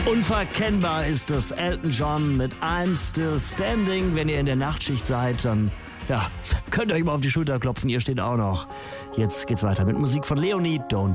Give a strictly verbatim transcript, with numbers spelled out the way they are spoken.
Unverkennbar ist es, Elton John mit I'm Still Standing. Wenn ihr in der Nachtschicht seid, dann ja, könnt ihr euch mal auf die Schulter klopfen, ihr steht auch noch. Jetzt geht's weiter mit Musik von Leonie, Don't